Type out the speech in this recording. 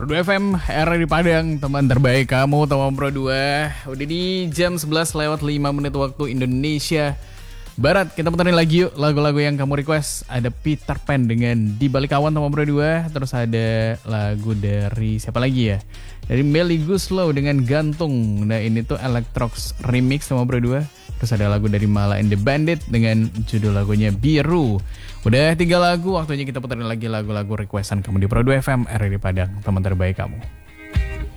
Pro 2 FM, era di Padang, teman terbaik kamu, teman Pro 2. Udah di jam 11 lewat 5 menit waktu Indonesia Barat. Kita puterin lagi yuk lagu-lagu yang kamu request. Ada Peter Pan dengan Di Balik Awan teman Pro 2. Terus ada lagu dari siapa lagi ya? Dari Melly Guslow dengan Gantung. Nah ini tuh Electrox remix teman Pro 2. Terus ada lagu dari Mala and the Bandit dengan judul lagunya Biru. Udah 3 lagu, waktunya kita puterin lagi lagu-lagu requestan kamu di Pro 2 FM, RRI Padang, teman terbaik kamu.